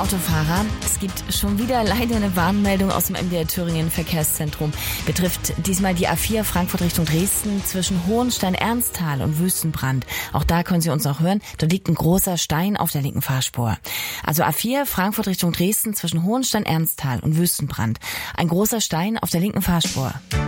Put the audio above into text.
Autofahrer, es gibt schon wieder leider eine Warnmeldung aus dem MDR Thüringen Verkehrszentrum. Betrifft diesmal die A4 Frankfurt Richtung Dresden zwischen Hohenstein-Ernsthal und Wüstenbrand. Auch da können Sie uns noch hören. Dort liegt ein großer Stein auf der linken Fahrspur. Also A4 Frankfurt Richtung Dresden zwischen Hohenstein-Ernsthal und Wüstenbrand. Ein großer Stein auf der linken Fahrspur.